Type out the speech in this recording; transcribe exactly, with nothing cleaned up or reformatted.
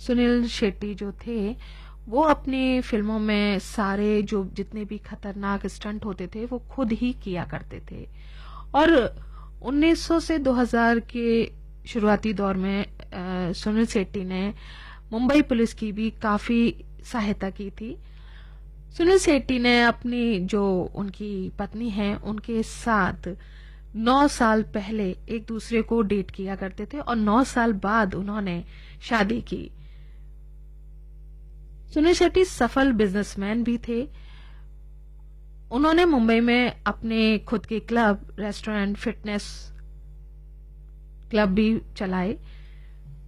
सुनील शेट्टी जो थे वो अपनी फिल्मों में सारे जो जितने भी खतरनाक स्टंट होते थे वो खुद ही किया करते थे। और उन्नीस सौ से दो हज़ार के शुरुआती दौर में आ, सुनील शेट्टी ने मुंबई पुलिस की भी काफी सहायता की थी। सुनील शेट्टी ने अपनी जो उनकी पत्नी है उनके साथ नौ साल पहले एक दूसरे को डेट किया करते थे और नौ साल बाद उन्होंने शादी की। सुनील शेट्टी सफल बिजनेसमैन भी थे। उन्होंने मुंबई में अपने खुद के क्लब, रेस्टोरेंट, फिटनेस क्लब भी चलाए।